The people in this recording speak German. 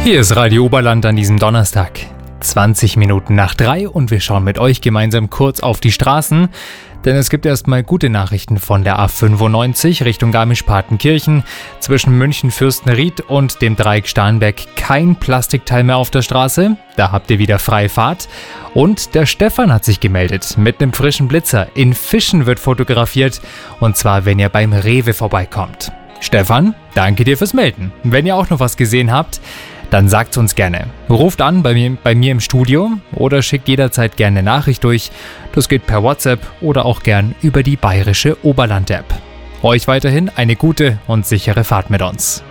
Hier ist Radio Oberland an diesem Donnerstag. 20 Minuten nach 3 und wir schauen mit euch gemeinsam kurz auf die Straßen, denn es gibt erstmal gute Nachrichten von der A95 Richtung Garmisch-Partenkirchen. Zwischen München-Fürstenried und dem Dreieck Starnberg kein Plastikteil mehr auf der Straße. Da habt ihr wieder freie Fahrt. Und der Stefan hat sich gemeldet mit einem frischen Blitzer. In Fischen wird fotografiert und zwar, wenn ihr beim Rewe vorbeikommt. Stefan, danke dir fürs Melden. Wenn ihr auch noch was gesehen habt, dann sagt's uns gerne. Ruft an bei mir im Studio oder schickt jederzeit gerne eine Nachricht durch. Das geht per WhatsApp oder auch gern über die bayerische Oberland-App. Euch weiterhin eine gute und sichere Fahrt mit uns.